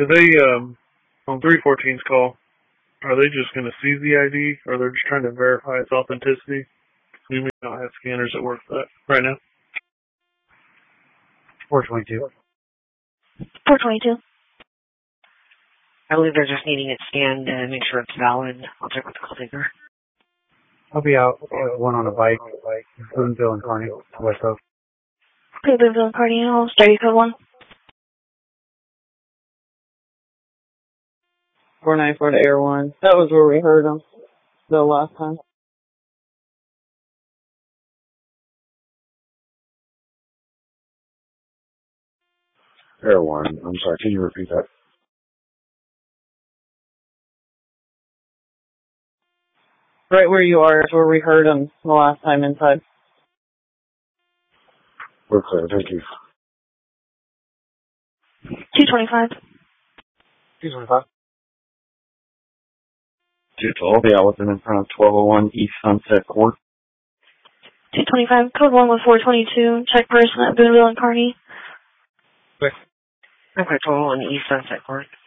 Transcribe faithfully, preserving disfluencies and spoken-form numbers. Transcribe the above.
Do they, um, on three fourteen's call, are they just going to seize the I D, or they're just trying to verify its authenticity? We may not have scanners that work for that right now. four twenty-two. four twenty-two. I believe they're just needing it scanned to make sure it's valid. I'll check with the call taker. I'll be out. Uh, one on a bike. Boonville and Kearney, West Coast. Okay, Boonville and Kearney, I'll study code one. four ninety-four to Air One. That was where we heard them the last time. Air One. I'm sorry, can you repeat that? Right where you are is where we heard them the last time inside. We're clear, thank you. two twenty-five. two twenty-five. two twelve, yeah, within in front of twelve oh one East Sunset Court. two twenty-five, code one with four twenty-two. Check person at Boonville and Kearney. Okay, twelve oh one East Sunset Court.